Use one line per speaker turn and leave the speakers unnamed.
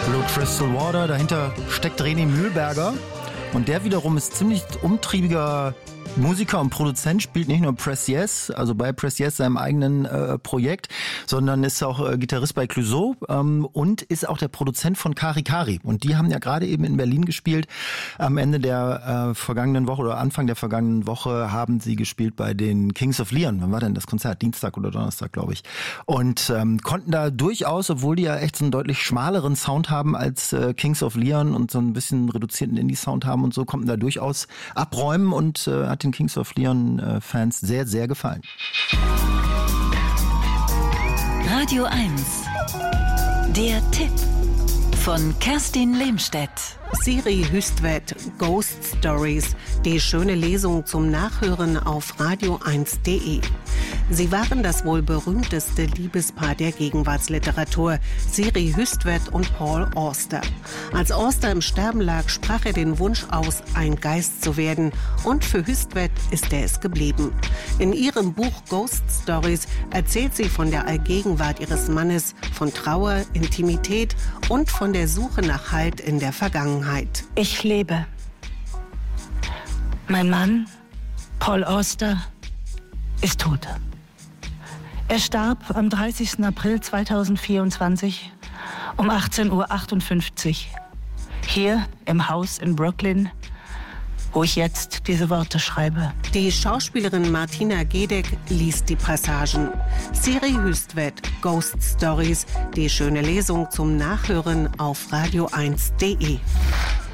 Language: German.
Blue Crystal Water, dahinter steckt René Mühlberger und der wiederum ist ziemlich umtriebiger Musiker und Produzent, spielt nicht nur Press Yes, also bei Press Yes seinem eigenen Projekt, sondern ist auch Gitarrist bei Clouseau und ist auch der Produzent von Kari Kari. Und die haben ja gerade eben in Berlin gespielt. Am Ende der vergangenen Woche oder Anfang der vergangenen Woche haben sie gespielt bei den Kings of Leon. Wann war denn das Konzert? Dienstag oder Donnerstag, glaube ich. Und konnten da durchaus, obwohl die ja echt so einen deutlich schmaleren Sound haben als Kings of Leon und so ein bisschen reduzierten Indie-Sound haben und so, konnten da durchaus abräumen und hat den Kings of Leon Fans sehr, sehr gefallen.
Radio 1. Der Tipp von Kerstin Lehmstedt.
Siri Hüstvedt, Ghost Stories, die schöne Lesung zum Nachhören auf radio1.de. Sie waren das wohl berühmteste Liebespaar der Gegenwartsliteratur, Siri Hüstvedt und Paul Auster. Als Auster im Sterben lag, sprach er den Wunsch aus, ein Geist zu werden, und für Hüstvedt ist er es geblieben. In ihrem Buch Ghost Stories erzählt sie von der Allgegenwart ihres Mannes, von Trauer, Intimität und von der Suche nach Halt in der Vergangenheit.
Ich lebe. Mein Mann, Paul Auster, ist tot. Er starb am 30. April 2024 um 18:58 Uhr hier im Haus in Brooklyn, wo ich jetzt diese Worte schreibe.
Die Schauspielerin Martina Gedeck liest die Passagen. Siri Hüstvedt, Ghost Stories, die schöne Lesung zum Nachhören auf radio1.de.